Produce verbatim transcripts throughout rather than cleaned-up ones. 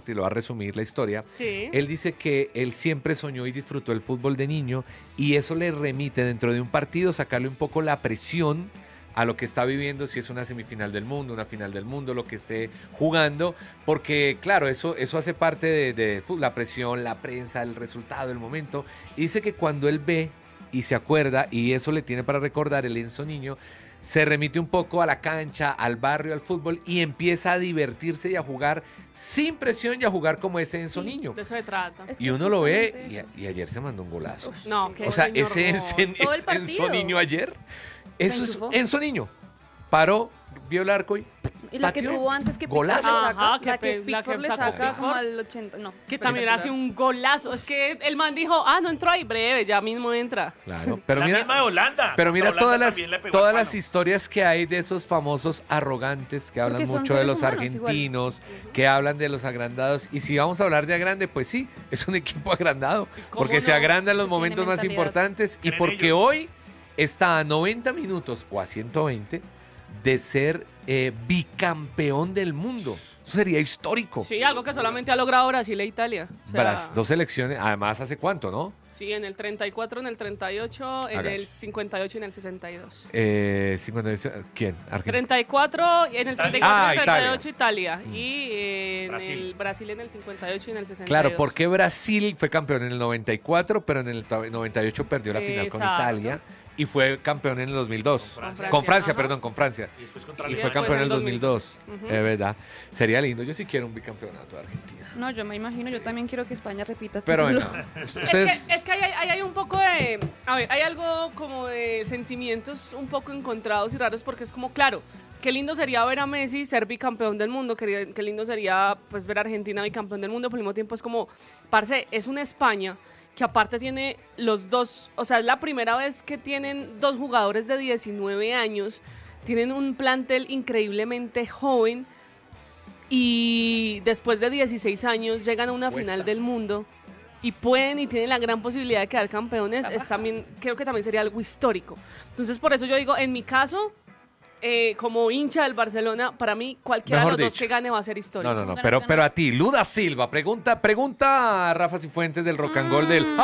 parte, lo va a resumir la historia. Sí. Él dice que él siempre soñó y disfrutó el fútbol de niño y eso le remite dentro de un partido sacarle un poco la presión a lo que está viviendo, si es una semifinal del mundo, una final del mundo, lo que esté jugando, porque claro, eso, eso hace parte de, de la presión, la prensa, el resultado, el momento. Y dice que cuando él ve y se acuerda, y eso le tiene para recordar el Enzo Niño, se remite un poco a la cancha, al barrio, al fútbol, y empieza a divertirse y a jugar sin presión y a jugar como ese Enzo Sí, Niño. de eso se trata. Es que Y es uno lo ve, justamente eso. y, y ayer se mandó un golazo. No, que O sea, señor, ese, no. ese, Todo el ese partido. Enzo Niño ayer, eso es enchufó. Enzo Niño. Paró, vio el arco y Y la que pateó. tuvo antes que Golazo. Pickford le saca, Ajá, que la que pe- la que Pickford le sacó saca Pickford. como al ochenta, no. Que también hace un golazo. Es que el man dijo, ah, no entró ahí breve, ya mismo entra. Claro, pero la mira, misma de Holanda. pero mira Holanda todas las también le pegó todas al las palo. historias que hay de esos famosos arrogantes que hablan Porque son mucho de seres los humanos igual. argentinos, que hablan de los agrandados. Y si vamos a hablar de agrande, pues sí, es un equipo agrandado, cómo porque se no? agranda en los Tiene momentos más mentalidad. importantes y Creen porque ellos. hoy está a noventa minutos o a ciento veinte de ser eh, bicampeón del mundo. Eso sería histórico. Sí, algo que solamente ha logrado Brasil e Italia. O sea, Bras- dos selecciones, además, ¿hace cuánto, no? sí, en el treinta y cuatro, en el treinta y ocho, en Hágale. el cincuenta y ocho y en el sesenta y dos. Eh, cincuenta y ocho, ¿quién? Argentina. treinta y cuatro, en el treinta y cuatro, Ah, en el treinta y Italia. ocho Italia. Mm. Y en Brasil. el Brasil en el cincuenta y ocho y en el sesenta y dos. Claro, porque Brasil fue campeón en el noventa y cuatro, pero en el to- noventa y ocho perdió la final con Exacto. Italia y fue campeón en el dos mil dos. Con Francia. Con Francia, Ajá. perdón, con Francia. Y después contra Y Y fue después campeón en el en dos mil dos. Ujú. Es verdad. Sería lindo. Yo sí quiero un bicampeonato de Argentina. No, yo me imagino, yo también quiero que España repita Pero título. bueno, Es ustedes... que, es que hay, hay, hay un poco de... A ver, hay algo como de sentimientos un poco encontrados y raros porque es como, claro, qué lindo sería ver a Messi ser bicampeón del mundo, qué, qué lindo sería pues ver a Argentina bicampeón del mundo, pero al mismo tiempo es como, parce, es una España que aparte tiene los dos, o sea, es la primera vez que tienen dos jugadores de diecinueve años, tienen un plantel increíblemente joven y después de dieciséis años llegan a una Cuesta. final del mundo y pueden y tienen la gran posibilidad de quedar campeones, es también, creo que también sería algo histórico. Entonces, por eso yo digo, en mi caso, eh, como hincha del Barcelona, para mí cualquiera Mejor de los dos dicho. que gane va a ser histórico. No, no, no, Ganar, pero, ganar. pero a ti, Luda Silva, pregunta, pregunta a Rafa Cifuentes del Rock and Roll Mm. del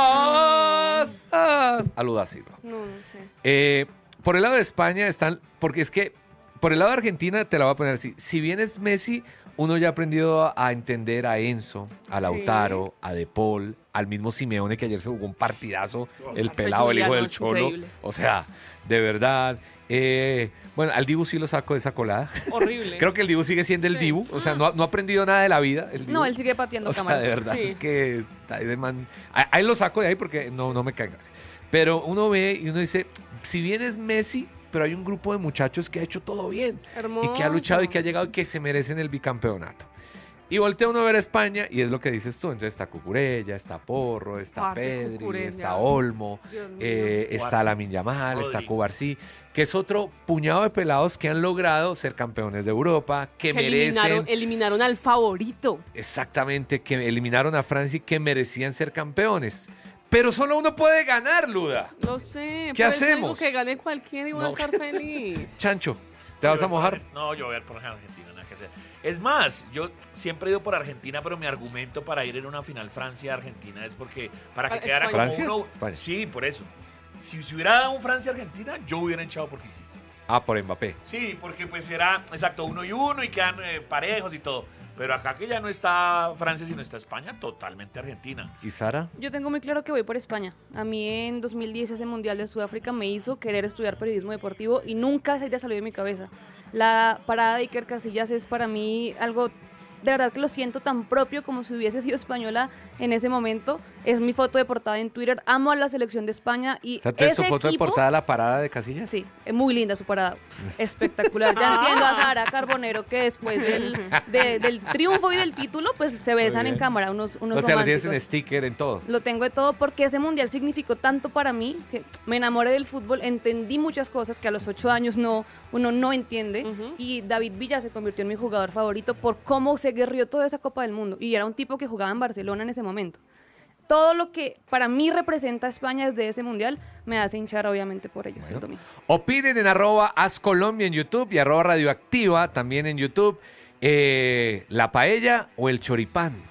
As, As, a Luda Silva. No, no sé. Eh, por el lado de España están, porque es que por el lado de Argentina te la voy a poner así. Si bien es Messi, uno ya ha aprendido a, a entender a Enzo, a Lautaro, a De Paul, al mismo Simeone que ayer se jugó un partidazo, el Ese pelado, el hijo Juliano del es Cholo. increíble. O sea, de verdad. Eh, bueno, al Dibu sí lo saco de esa colada. Horrible. Creo que el Dibu sigue siendo el Sí. Dibu. O sea, no, ha- no ha aprendido nada de la vida. El Dibu. No, él sigue pateando O sea, cámaras. de verdad, Sí. es que está ahí de man- ahí- ahí lo saco de ahí porque no, no me caigas. Pero uno ve y uno dice, si bien es Messi, pero hay un grupo de muchachos que ha hecho todo bien Hermoso. y que ha luchado y que ha llegado y que se merecen el bicampeonato. Y voltea uno a ver a España y es lo que dices tú. Entonces está Cucurella, está Porro, está Parce, Pedri, Cucurella. está Olmo, Dios mío. eh, está Cuarzo. Lamine Yamal, está Rodri. Cubarsí, que es otro puñado de pelados que han logrado ser campeones de Europa, que, que merecen... eliminaron, eliminaron al favorito. Exactamente, que eliminaron a Francia y que merecían ser campeones. Pero solo uno puede ganar, Luda. Lo sé. ¿Qué por eso digo hacemos? que gane cualquiera y voy No. a estar feliz. Chancho, ¿te vas a Yo voy por mojar? Argen- No, yo voy a ir por Argentina, nada que hacer. Es más, yo siempre he ido por Argentina, pero mi argumento para ir en una final Francia-Argentina es porque para que Para quedara España. como ¿Francia? uno... España. Sí, por eso. Si, si hubiera dado un Francia-Argentina, yo hubiera echado por Kiki. Ah, por Mbappé. Sí, porque pues era, exacto, uno y uno y quedan eh, parejos y todo. Pero acá que ya no está Francia, sino está España, totalmente Argentina. ¿Y Sara? Yo tengo muy claro que voy por España. A mí en dos mil diez ese Mundial de Sudáfrica me hizo querer estudiar periodismo deportivo y nunca esa idea salió de mi cabeza. La parada de Iker Casillas es para mí algo, de verdad que lo siento tan propio como si hubiese sido española en ese momento. Es mi foto de portada en Twitter. Amo a la selección de España y O sea, ¿te ese su foto de equipo- portada la parada de Casillas? Sí, es muy linda su parada. Espectacular. Ya entiendo a Sara Carbonero que después del, de- del triunfo y del título, pues se besan en bien. cámara unos, unos O sea, lo tienes románticos. en sticker, en todo. Lo tengo de todo porque ese mundial significó tanto para mí que me enamoré del fútbol, entendí muchas cosas que a los ocho años no, uno no entiende Ujú. y David Villa se convirtió en mi jugador favorito por cómo se guerrió toda esa Copa del Mundo y era un tipo que jugaba en Barcelona en ese momento. Todo lo que para mí representa a España desde ese mundial me hace hinchar obviamente por ellos el Bueno. domingo. Opinen en arroba Ascolombia en YouTube y arroba Radioactiva también en YouTube. Eh, ¿La paella o el choripán?